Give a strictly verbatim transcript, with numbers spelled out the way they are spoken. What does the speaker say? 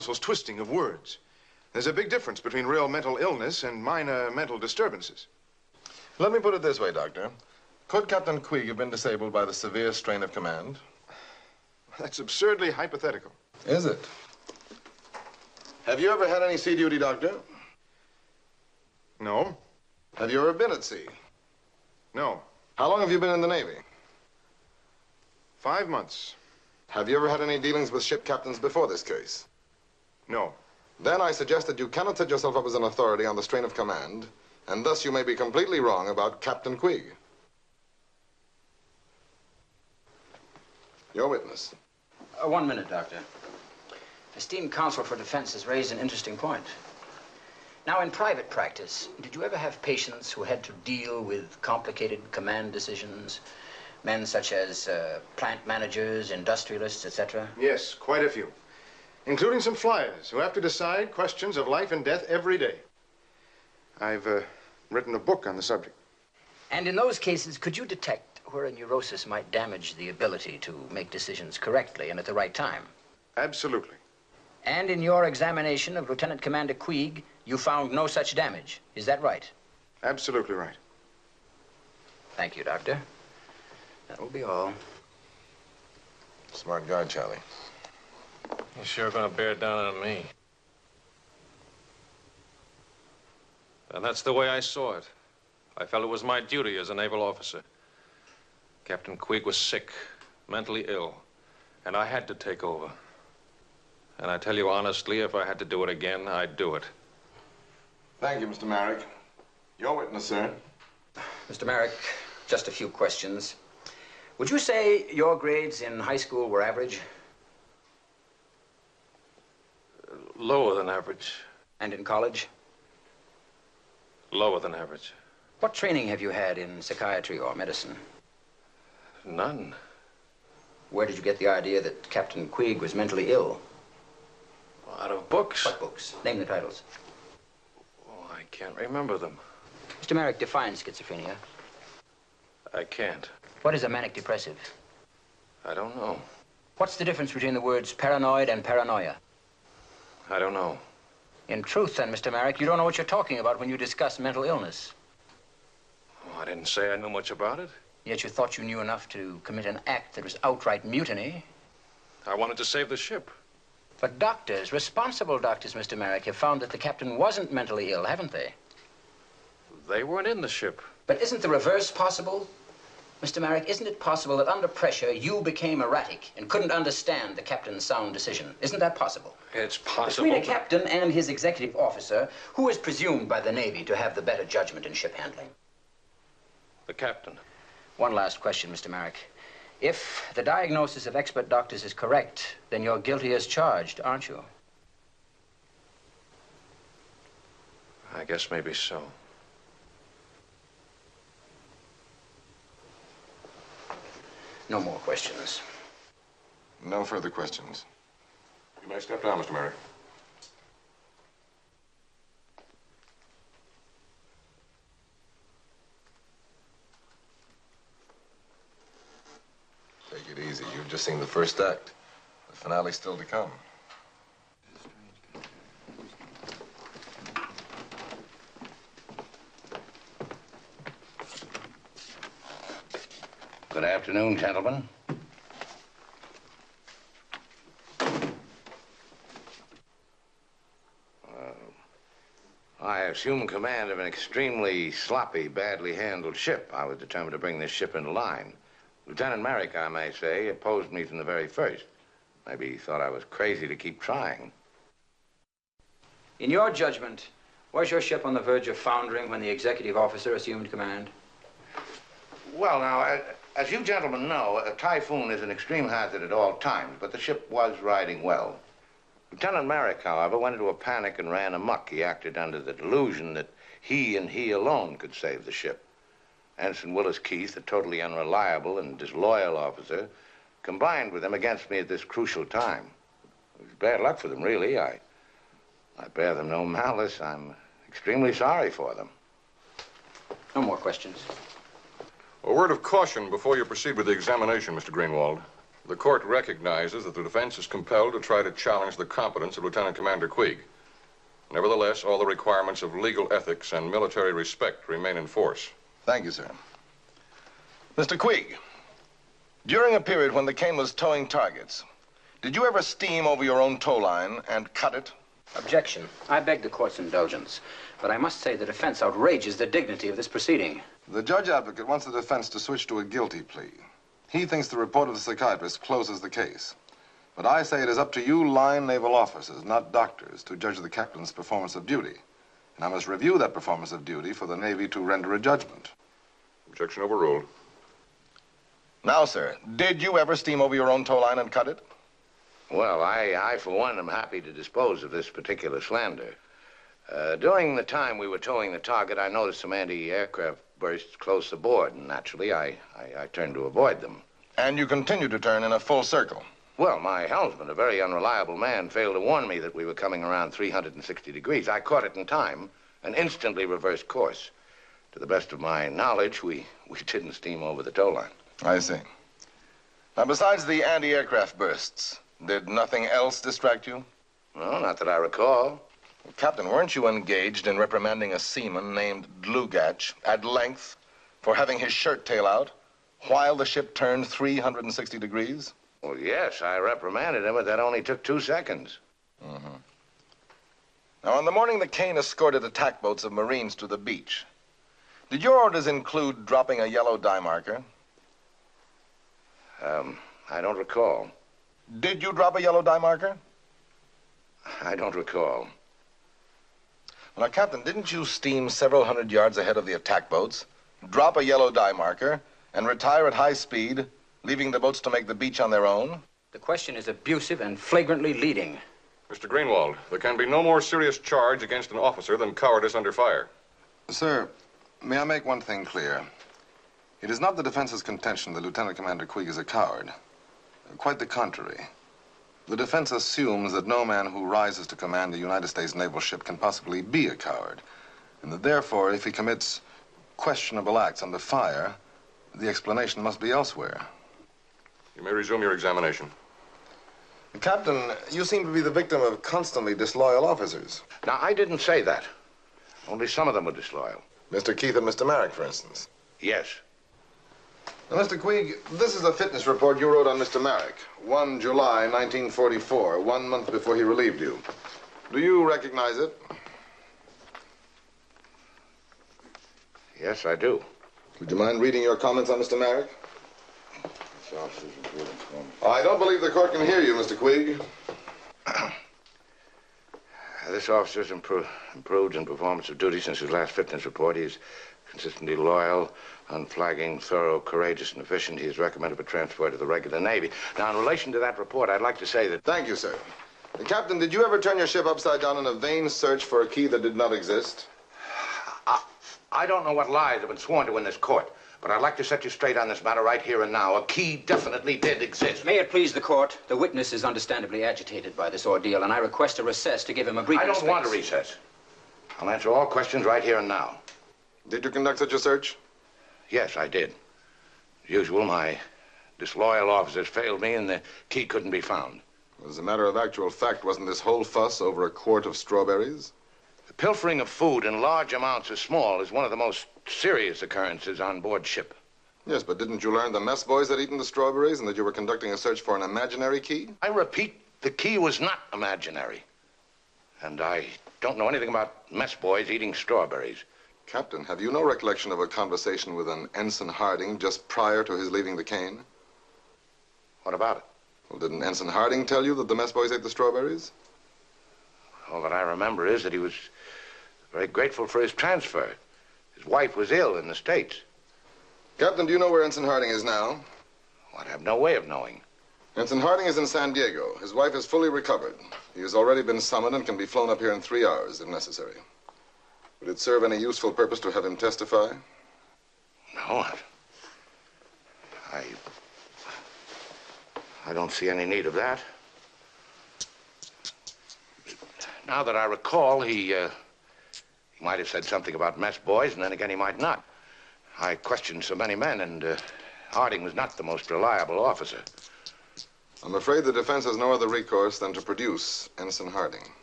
Those twisting of words. There's a big difference between real mental illness and minor mental disturbances. Let me put it this way, Doctor. Could Captain Queeg have been disabled by the severe strain of command? That's absurdly hypothetical. Is it? Have you ever had any sea duty, Doctor? No. Have you ever been at sea? No. How long have you been in the Navy? Five months. Have you ever had any dealings with ship captains before this case? No. Then I suggest that you cannot set yourself up as an authority on the strain of command, and thus you may be completely wrong about Captain Queeg. Your witness. Uh, one minute, Doctor. Esteemed counsel for defense has raised an interesting point. Now, in private practice, did you ever have patients who had to deal with complicated command decisions? Men such as uh, plant managers, industrialists, et cetera? Yes, quite a few. Including some flyers who have to decide questions of life and death every day. I've uh, written a book on the subject. And in those cases, could you detect where a neurosis might damage the ability to make decisions correctly and at the right time? Absolutely. And in your examination of Lieutenant Commander Queeg, you found no such damage. Is that right? Absolutely right. Thank you, Doctor. That will be all. Smart guy, Charlie. You're sure gonna bear down on me. And that's the way I saw it. I felt it was my duty as a naval officer. Captain Queeg was sick, mentally ill, and I had to take over. And I tell you honestly, if I had to do it again, I'd do it. Thank you, Mister Marek. Your witness, sir. Mister Marek, just a few questions. Would you say your grades in high school were average? Lower than average. And in college? Lower than average. What training have you had in psychiatry or medicine? None. Where did you get the idea that Captain Queeg was mentally ill? Out of books. What books? Name the titles. Oh, I can't remember them. Mister Marek, define schizophrenia. I can't. What is a manic depressive? I don't know. What's the difference between the words paranoid and paranoia? I don't know. In truth, then, Mister Marek, you don't know what you're talking about when you discuss mental illness. Oh, I didn't say I knew much about it. Yet you thought you knew enough to commit an act that was outright mutiny. I wanted to save the ship. But doctors, responsible doctors, Mister Marek, have found that the captain wasn't mentally ill, haven't they? They weren't in the ship. But isn't the reverse possible? Mister Marek, isn't it possible that under pressure you became erratic and couldn't understand the captain's sound decision? Isn't that possible? It's possible. Between a captain and his executive officer, who is presumed by the Navy to have the better judgment in ship handling? The captain. One last question, Mister Marek. If the diagnosis of expert doctors is correct, then you're guilty as charged, aren't you? I guess maybe so. No more questions. No further questions. You may step down, Mister Marek. Take it easy. You've just seen the first act. The finale's still to come. Good afternoon, gentlemen. I assumed command of an extremely sloppy, badly handled ship. I was determined to bring this ship into line. Lieutenant Marek, I may say, opposed me from the very first. Maybe he thought I was crazy to keep trying. In your judgment, was your ship on the verge of foundering when the executive officer assumed command? Well, now, as you gentlemen know, a typhoon is an extreme hazard at all times, but the ship was riding well. Lieutenant Marek, however, went into a panic and ran amok. He acted under the delusion that he and he alone could save the ship. Ensign Willis Keith, a totally unreliable and disloyal officer, combined with him against me at this crucial time. It was bad luck for them, really. I, I bear them no malice. I'm extremely sorry for them. No more questions. A word of caution before you proceed with the examination, Mister Greenwald. The court recognizes that the defense is compelled to try to challenge the competence of Lieutenant Commander Queeg. Nevertheless, all the requirements of legal ethics and military respect remain in force. Thank you, sir. Mister Queeg, during a period when the Kane was towing targets, did you ever steam over your own tow line and cut it? Objection. I beg the court's indulgence, but I must say the defense outrages the dignity of this proceeding. The judge advocate wants the defense to switch to a guilty plea. He thinks the report of the psychiatrist closes the case. But I say it is up to you line naval officers, not doctors, to judge the captain's performance of duty. And I must review that performance of duty for the Navy to render a judgment. Objection overruled. Now, sir, did you ever steam over your own tow line and cut it? Well, I, I, for one, am happy to dispose of this particular slander. Uh, during the time we were towing the target, I noticed some anti-aircraft bursts close aboard, and naturally, I, I, I turned to avoid them. And you continued to turn in a full circle? Well, my helmsman, a very unreliable man, failed to warn me that we were coming around three hundred sixty degrees. I caught it in time and instantly reversed course. To the best of my knowledge, we, we didn't steam over the tow line. I see. Now, besides the anti-aircraft bursts, did nothing else distract you? No, not that I recall. Well, Captain, weren't you engaged in reprimanding a seaman named Dlugach at length for having his shirt tail out while the ship turned three hundred sixty degrees? Well, yes, I reprimanded him, but that only took two seconds. Mm-hmm. Now, on the morning the Kane escorted attack boats of Marines to the beach, did your orders include dropping a yellow dye marker? Um, I don't recall. Did you drop a yellow dye marker? I don't recall. Well, now, Captain, didn't you steam several hundred yards ahead of the attack boats, drop a yellow dye marker, and retire at high speed, leaving the boats to make the beach on their own? The question is abusive and flagrantly leading. Mister Greenwald, there can be no more serious charge against an officer than cowardice under fire. Sir, may I make one thing clear? It is not the defense's contention that Lieutenant Commander Queeg is a coward. Quite the contrary. The defense assumes that no man who rises to command a United States naval ship can possibly be a coward, and that therefore, if he commits questionable acts under fire, the explanation must be elsewhere. You may resume your examination. Captain, you seem to be the victim of constantly disloyal officers. Now, I didn't say that. Only some of them were disloyal. Mister Keith and Mister Merrick, for instance. Yes. Now, Mister Queeg, this is a fitness report you wrote on Mister Merrick. First of July, nineteen forty-four, one month before he relieved you. Do you recognize it? Yes, I do. Would you mind reading your comments on Mister Merrick? I don't believe the court can hear you, Mister Queeg. This officer's impro improved in performance of duty since his last fitness report. He's consistently loyal, unflagging, thorough, courageous, and efficient. He is recommended for transfer to the regular Navy. Now, in relation to that report, I'd like to say that... Thank you, sir. Uh, Captain, did you ever turn your ship upside down in a vain search for a key that did not exist? I, I don't know what lies have been sworn to in this court, but I'd like to set you straight on this matter right here and now. A key definitely did exist. May it please the court, the witness is understandably agitated by this ordeal, and I request a recess to give him a breathing I don't space. want a recess. I'll answer all questions right here and now. Did you conduct such a search? Yes, I did. As usual, my disloyal officers failed me and the key couldn't be found. As a matter of actual fact, wasn't this whole fuss over a quart of strawberries? The pilfering of food in large amounts or small is one of the most serious occurrences on board ship. Yes, but didn't you learn the mess boys had eaten the strawberries and that you were conducting a search for an imaginary key? I repeat, the key was not imaginary. And I don't know anything about mess boys eating strawberries. Captain, have you no recollection of a conversation with an Ensign Harding just prior to his leaving the Kane? What about it? Well, didn't Ensign Harding tell you that the mess boys ate the strawberries? All that I remember is that he was very grateful for his transfer. His wife was ill in the States. Captain, do you know where Ensign Harding is now? Well, I have no way of knowing. Ensign Harding is in San Diego. His wife is fully recovered. He has already been summoned and can be flown up here in three hours, if necessary. Would it serve any useful purpose to have him testify? No. I... I don't see any need of that. Now that I recall, he, uh, he might have said something about mess boys, and then again he might not. I questioned so many men, and uh, Harding was not the most reliable officer. I'm afraid the defense has no other recourse than to produce Ensign Harding.